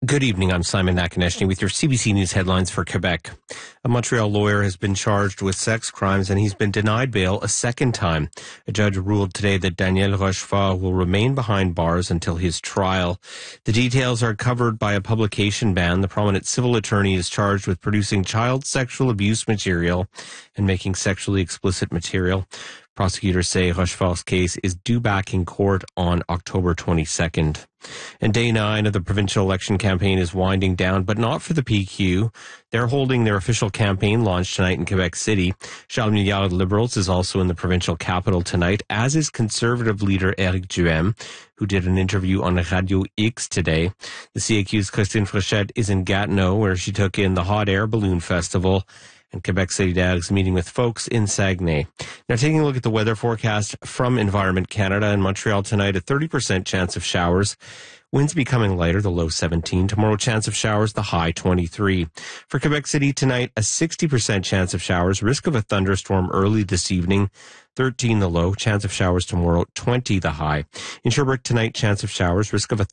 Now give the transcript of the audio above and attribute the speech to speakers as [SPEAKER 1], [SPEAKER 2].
[SPEAKER 1] Good evening. I'm Simon Nakonechny with your CBC News headlines for Quebec. A Montreal lawyer has been charged with sex crimes and he's been denied bail a second time. A judge ruled today that Daniel Rochefort will remain behind bars until his trial. The details are covered by a publication ban. The prominent civil attorney is charged with producing child sexual abuse material and making sexually explicit material. Prosecutors say Rochefort's case is due back in court on October 22nd. And day 9 of the provincial election campaign is winding down, but not for the PQ. They're holding their official campaign launch tonight in Quebec City. Charles Milliard Liberals is also in the provincial capital tonight, as is Conservative leader Éric Duhaime, who did an interview on Radio X today. The CAQ's Christine Fréchette is in Gatineau, where she took in the Hot Air Balloon Festival, and Quebec Solidaire is meeting with folks in Saguenay. Now, taking a look at the weather forecast from Environment Canada. In Montreal tonight, a 30% chance of showers. Winds becoming lighter, the low 17. Tomorrow, chance of showers, the high 23. For Quebec City tonight, a 60% chance of showers. Risk of a thunderstorm early this evening, 13 the low. Chance of showers tomorrow, 20 the high. In Sherbrooke tonight, chance of showers. Risk of a